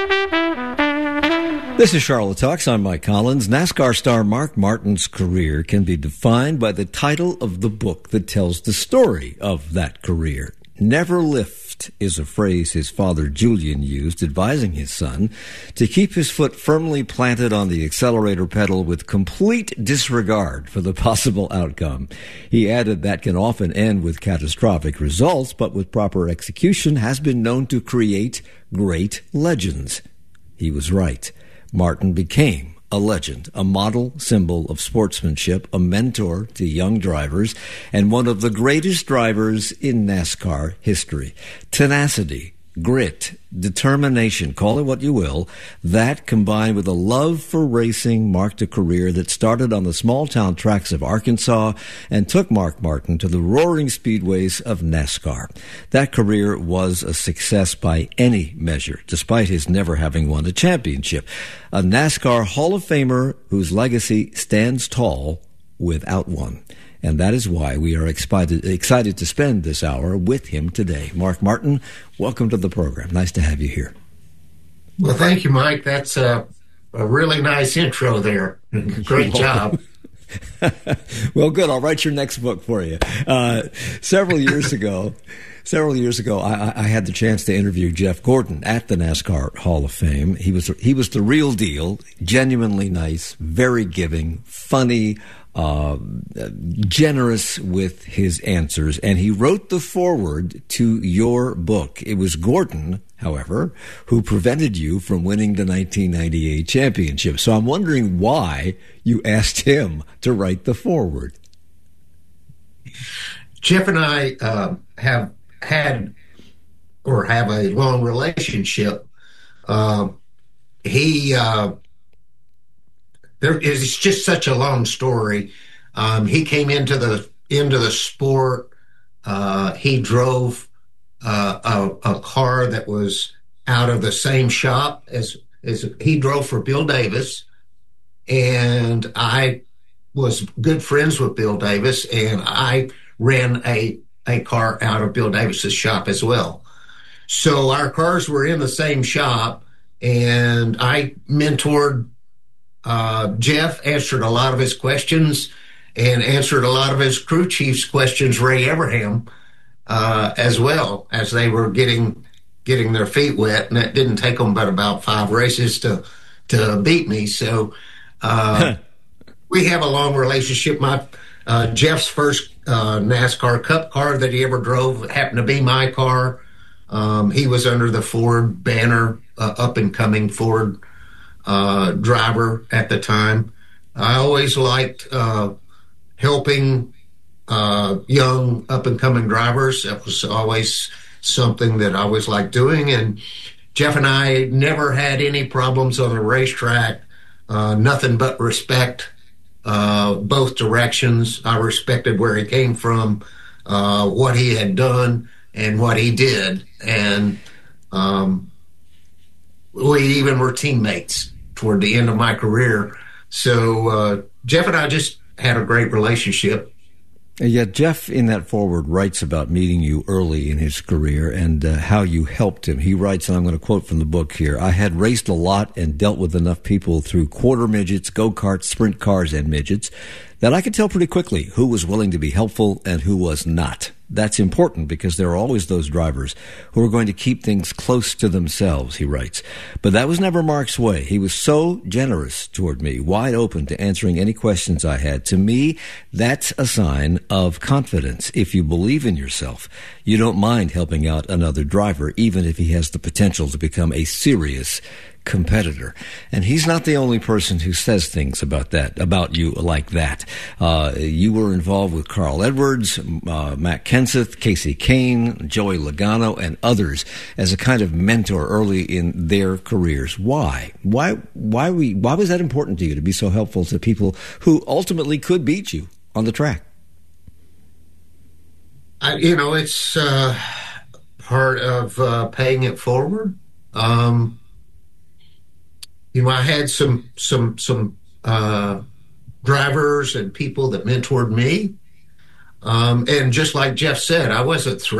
This is Charlotte Talks. I'm Mike Collins. NASCAR star Mark Martin's career can be defined by the title of the book that tells the story of that career. Never lift is a phrase his father Julian used, advising his son to keep his foot firmly planted on the accelerator pedal with complete disregard for the possible outcome. He added that can often end with catastrophic results, but with proper execution has been known to create great legends. He was right. Martin became a legend, a model symbol of sportsmanship, a mentor to young drivers, and one of the greatest drivers in NASCAR history. Tenacity, grit, determination, call it what you will, that combined with a love for racing marked a career that started on the small-town tracks of Arkansas and took Mark Martin to the roaring speedways of NASCAR. That career was a success by any measure, despite his never having won a championship. A NASCAR Hall of Famer whose legacy stands tall without one. And that is why we are excited to spend this hour with him today. Mark Martin, welcome to the program. Nice to have you here. Well, thank you, Mike. That's a really nice intro there. Great job. Well, good. I'll write your next book for you. Several years ago, I had the chance to interview Jeff Gordon at the NASCAR Hall of Fame. He was the real deal, genuinely nice, very giving, funny, generous with his answers, and he wrote the foreword to your book. It was Gordon, however, who prevented you from winning the 1998 championship. So I'm wondering why you asked him to write the foreword. Jeff and I have had a long relationship. It's just such a long story. He came into the sport. He drove a car that was out of the same shop as he drove for Bill Davis, and I was good friends with Bill Davis, and I ran a car out of Bill Davis's shop as well. So our cars were in the same shop, and I mentored Jeff, answered a lot of his questions, and answered a lot of his crew chief's questions, Ray Abraham, as well, as they were getting their feet wet, and it didn't take them but about 5 races to beat me. So we have a long relationship. Jeff's first NASCAR Cup car that he ever drove happened to be my car. He was under the Ford banner, up-and-coming Ford driver at the time. I always liked helping young up-and-coming drivers. That was always something that I always liked doing. And Jeff and I never had any problems on the racetrack. Nothing but respect, both directions. I respected where he came from, what he had done, and what he did. And we even were teammates toward the end of my career. So Jeff and I just had a great relationship. Yet Jeff, in that foreword, writes about meeting you early in his career and how you helped him. He writes, and I'm going to quote from the book here, "I had raced a lot and dealt with enough people through quarter midgets, go-karts, sprint cars, and midgets that I could tell pretty quickly who was willing to be helpful and who was not. That's important because there are always those drivers who are going to keep things close to themselves," he writes. "But that was never Mark's way. He was so generous toward me, wide open to answering any questions I had. To me, that's a sign of confidence. If you believe in yourself, you don't mind helping out another driver, even if he has the potential to become a serious competitor." And he's not the only person who says things about you like that. You were involved with Carl Edwards, Matt Kenseth, Casey Kane, Joey Logano, and others as a kind of mentor early in their careers. Why? Why was that important to you to be so helpful to people who ultimately could beat you on the track? It's part of paying it forward. I had some drivers and people that mentored me. And just like Jeff said, I wasn't